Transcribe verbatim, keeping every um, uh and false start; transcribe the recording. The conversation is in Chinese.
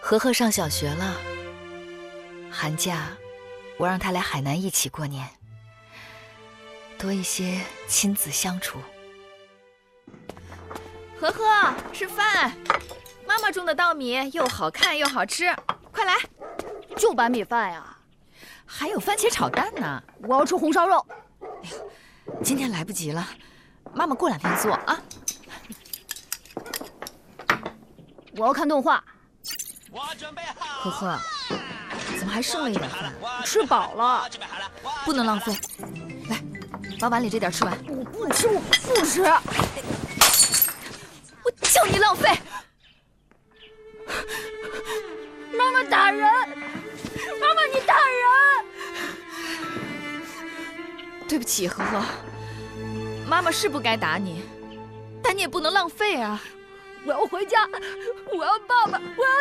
禾禾上小学了，寒假我让他来海南一起过年，多一些亲子相处。 禾禾，吃饭！妈妈种的稻米又好看又好吃，快来！ 就白米饭呀？ 还有番茄炒蛋呢。 我要吃红烧肉。 哎呀，今天来不及了，妈妈过两天做啊。 我要看动画。 禾禾，怎么还剩了一点饭？ 吃饱了， 不能浪费。来，把碗里这点吃完。 我不吃，我不吃。 我叫你浪费！ 妈妈打人！妈妈，你打人！ 对不起，禾禾，妈妈是不该打你，但你也不能浪费啊！ 我要回家，我要爸爸，我要